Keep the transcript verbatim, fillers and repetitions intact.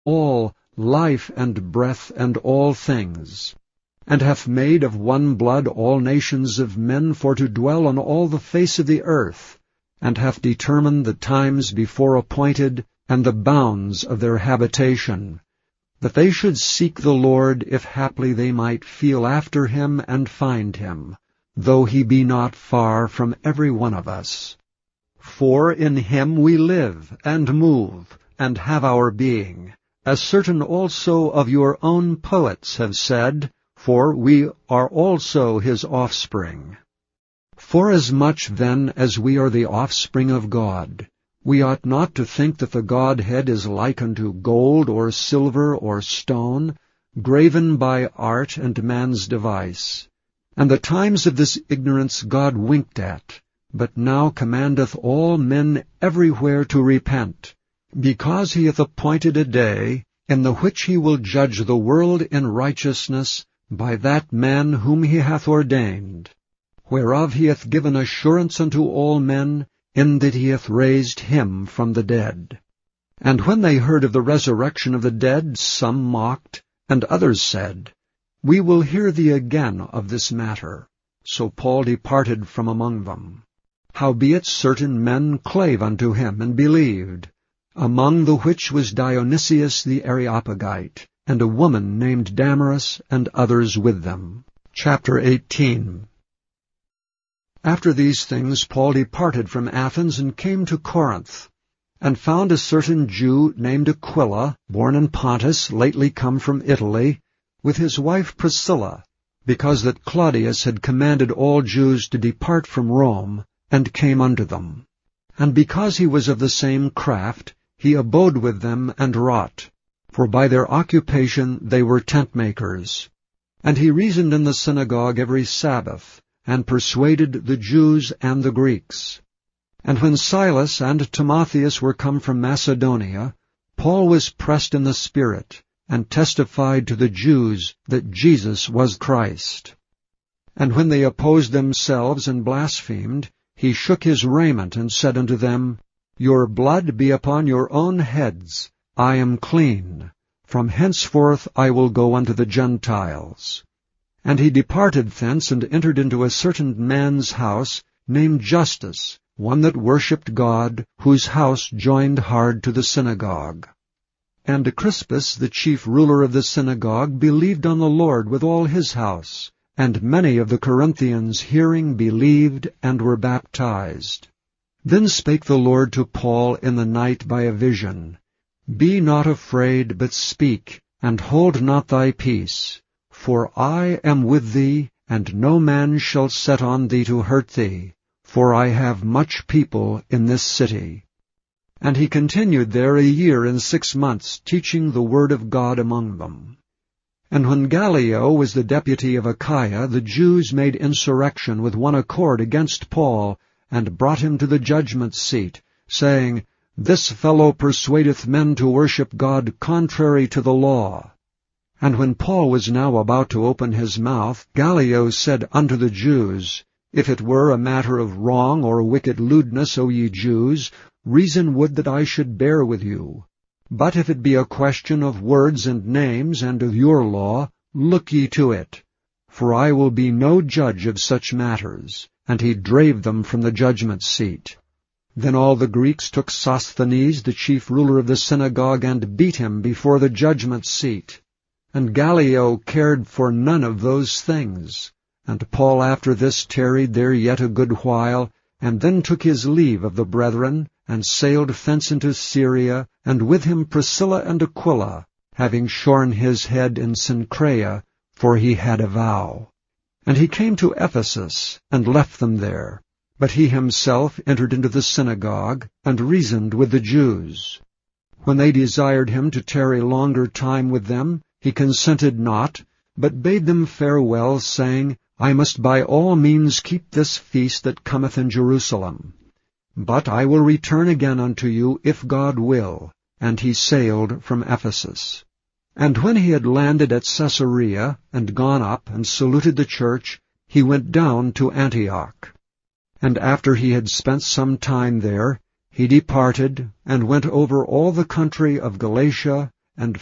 all life and breath and all things, and hath made of one blood all nations of men for to dwell on all the face of the earth, and hath determined the times before appointed, and the bounds of their habitation, that they should seek the Lord, if haply they might feel after him and find him, though he be not far from every one of us. For in him we live, and move, and have our being, as certain also of your own poets have said, for we are also his offspring. Forasmuch then as we are the offspring of God, we ought not to think that the Godhead is like unto gold or silver or stone, graven by art and man's device. And the times of this ignorance God winked at, but now commandeth all men everywhere to repent, because he hath appointed a day, in the which he will judge the world in righteousness by that man whom he hath ordained, whereof he hath given assurance unto all men, in that he hath raised him from the dead. And when they heard of the resurrection of the dead, some mocked, and others said, We will hear thee again of this matter. So Paul departed from among them. Howbeit certain men clave unto him, and believed, among the which was Dionysius the Areopagite, and a woman named Damaris, and others with them. Chapter eighteen. After these things Paul departed from Athens, and came to Corinth, and found a certain Jew named Aquila, born in Pontus, lately come from Italy, with his wife Priscilla, because that Claudius had commanded all Jews to depart from Rome, and came unto them. And because he was of the same craft, he abode with them and wrought, for by their occupation they were tent-makers. And he reasoned in the synagogue every Sabbath, and persuaded the Jews and the Greeks. And when Silas and Timotheus were come from Macedonia, Paul was pressed in the Spirit, and testified to the Jews that Jesus was Christ. And when they opposed themselves and blasphemed, he shook his raiment, and said unto them, Your blood be upon your own heads, I am clean. From henceforth I will go unto the Gentiles. And he departed thence, and entered into a certain man's house, named Justus, one that worshipped God, whose house joined hard to the synagogue. And Crispus, the chief ruler of the synagogue, believed on the Lord with all his house, and many of the Corinthians hearing believed, and were baptized. Then spake the Lord to Paul in the night by a vision, Be not afraid, but speak, and hold not thy peace. For I am with thee, and no man shall set on thee to hurt thee, for I have much people in this city. And he continued there a year and six months, teaching the word of God among them. And when Gallio was the deputy of Achaia, the Jews made insurrection with one accord against Paul, and brought him to the judgment seat, saying, This fellow persuadeth men to worship God contrary to the law. And when Paul was now about to open his mouth, Gallio said unto the Jews, If it were a matter of wrong or wicked lewdness, O ye Jews, reason would that I should bear with you. But if it be a question of words and names, and of your law, look ye to it. For I will be no judge of such matters. And he drave them from the judgment seat. Then all the Greeks took Sosthenes, the chief ruler of the synagogue, and beat him before the judgment seat. And Gallio cared for none of those things. And Paul after this tarried there yet a good while, and then took his leave of the brethren, and sailed thence into Syria, and with him Priscilla and Aquila, having shorn his head in Cenchrea, for he had a vow. And he came to Ephesus, and left them there. But he himself entered into the synagogue, and reasoned with the Jews. When they desired him to tarry longer time with them, he consented not, but bade them farewell, saying, I must by all means keep this feast that cometh in Jerusalem. But I will return again unto you, if God will. And he sailed from Ephesus. And when he had landed at Caesarea, and gone up, and saluted the church, he went down to Antioch. And after he had spent some time there, he departed, and went over all the country of Galatia,